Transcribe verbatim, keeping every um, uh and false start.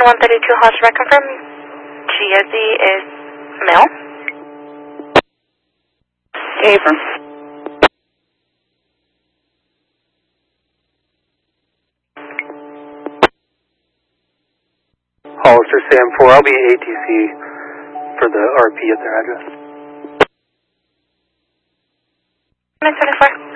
one thirty-two, Hall, should I confirm? Chiesi is male? Affirm. Hollister Sam four, I'll be A T C for the R P at their address. nine seventy-four.